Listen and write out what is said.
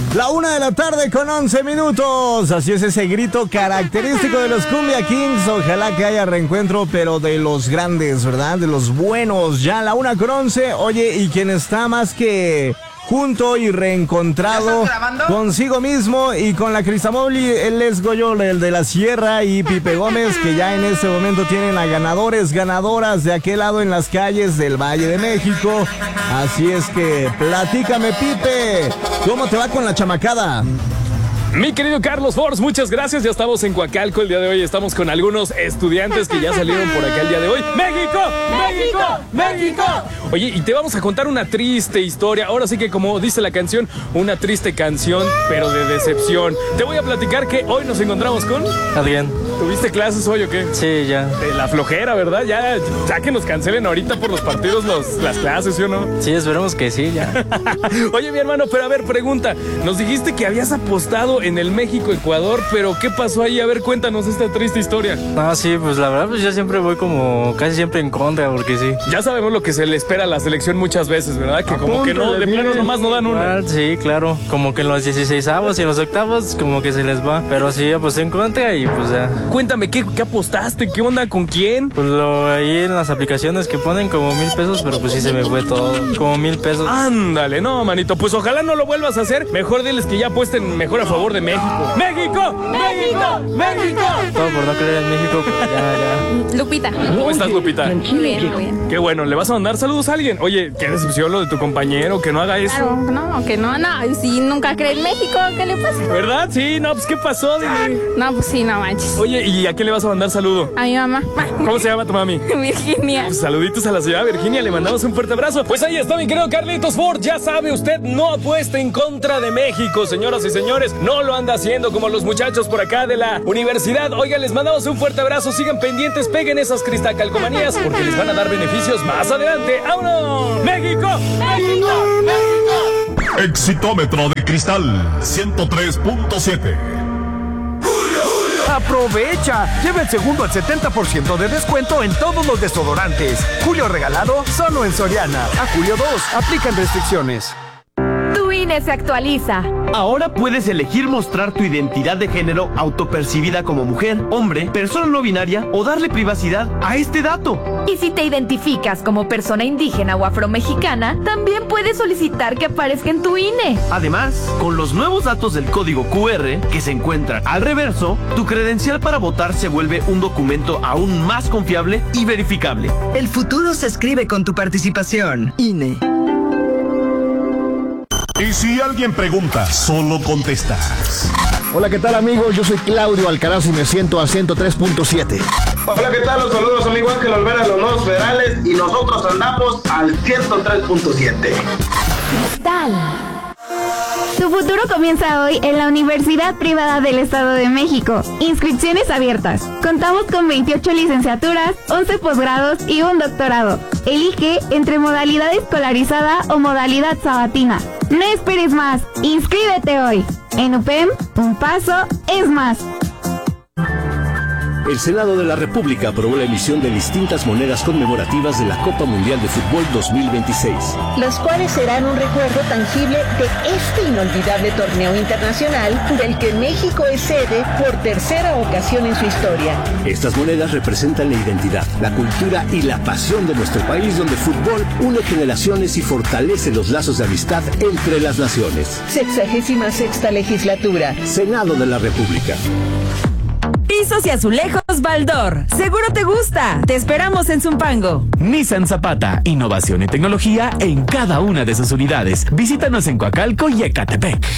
1:11 p.m. Así es ese grito característico de los Cumbia Kings. Ojalá que haya reencuentro, pero de los grandes, ¿verdad? De los buenos. Ya 1:11. Oye, y quien está más que junto y reencontrado consigo mismo y con la Cristamoli, él es Goyo, el de la Sierra, y Pipe Gómez, que ya en este momento tienen a ganadoras de aquel lado en las calles del Valle de México. Así es que platícame, Pipe, ¿cómo te va con la chamacada? Mi querido Carlos Force, muchas gracias. Ya estamos en Coacalco el día de hoy. Estamos con algunos estudiantes que ya salieron por acá el día de hoy. ¡México! ¡México! ¡México! Oye, y te vamos a contar una triste historia. Ahora sí que, como dice la canción, una triste canción, pero de decepción. Te voy a platicar que hoy nos encontramos con Adrián. ¿Tuviste clases hoy o qué? Sí, ya. De la flojera, ¿verdad? Ya que nos cancelen ahorita por los partidos las clases, ¿sí o no? Sí, esperemos que sí, ya. Oye, mi hermano, pero a ver, pregunta. Nos dijiste que habías apostado en el México-Ecuador, pero ¿qué pasó ahí? A ver, cuéntanos esta triste historia. No, sí, pues la verdad, pues yo siempre voy como casi siempre en contra, porque sí. Ya sabemos lo que se le espera a la selección muchas veces, ¿verdad? Que como que no, de plano nomás no dan una. Sí, claro. Como que en los 16avos y en los octavos como que se les va. Pero sí, pues en contra y pues ya. Cuéntame, ¿qué apostaste? ¿Qué onda? ¿Con quién? Pues ahí en las aplicaciones que ponen como 1,000 pesos, pero pues sí se me fue todo. Como 1,000 pesos. Ándale, no, manito. Pues ojalá no lo vuelvas a hacer. Mejor diles que ya apuesten mejor a favor de México. ¡México! ¡México! ¡México! Todo por no creer en México, pues ya. Lupita. ¿Cómo estás, Lupita? Bien, bien. Qué bueno, ¿le vas a mandar saludos a alguien? Oye, qué decepción lo de tu compañero, que no haga eso. Claro, no, si nunca cree en México, ¿qué le pasa? ¿Verdad? Sí, no, pues ¿qué pasó? Dile. No, pues sí, no manches. Oye, ¿y a quién le vas a mandar saludo? A mi mamá. ¿Cómo se llama tu mami? Virginia. Pues saluditos a la señora Virginia, le mandamos un fuerte abrazo. Pues ahí está mi querido Carlitos Ford, ya sabe usted, no apuesta en contra de México, señoras y señores, no lo anda haciendo como los muchachos por acá de la universidad. Oiga, les mandamos un fuerte abrazo, sigan pendientes, peguen esas cristacalcomanías porque les van a dar beneficios más adelante. ¡Vámonos! ¡México! ¡México! ¡México! Exitómetro de cristal 103.7. ¡Aprovecha! Lleva el segundo al 70% de descuento en todos los desodorantes. Julio regalado solo en Soriana. A julio 2, aplican restricciones. Tu INE se actualiza. Ahora puedes elegir mostrar tu identidad de género autopercibida como mujer, hombre, persona no binaria o darle privacidad a este dato. Y si te identificas como persona indígena o afromexicana, también puedes solicitar que aparezca en tu INE. Además, con los nuevos datos del código QR que se encuentran al reverso, tu credencial para votar se vuelve un documento aún más confiable y verificable. El futuro se escribe con tu participación. INE. Y si alguien pregunta, solo contestas. Hola, ¿qué tal, amigos? Yo soy Claudio Alcaraz y me siento al 103.7. Hola, ¿qué tal? Los saludos, amigo Ángel Olvera, los nuevos federales, y nosotros andamos al 103.7. Cristal. Tu futuro comienza hoy en la Universidad Privada del Estado de México. Inscripciones abiertas. Contamos con 28 licenciaturas, 11 posgrados y un doctorado. Elige entre modalidad escolarizada o modalidad sabatina. No esperes más. Inscríbete hoy. En UPEM, un paso es más. El Senado de la República aprobó la emisión de distintas monedas conmemorativas de la Copa Mundial de Fútbol 2026. Los cuales serán un recuerdo tangible de este inolvidable torneo internacional del que México es sede por tercera ocasión en su historia. Estas monedas representan la identidad, la cultura y la pasión de nuestro país, donde el fútbol une generaciones y fortalece los lazos de amistad entre las naciones. 66ª legislatura. Senado de la República. Pisos y azulejos Baldor. Seguro te gusta. Te esperamos en Zumpango. Nissan Zapata. Innovación y tecnología en cada una de sus unidades. Visítanos en Coacalco y Ecatepec.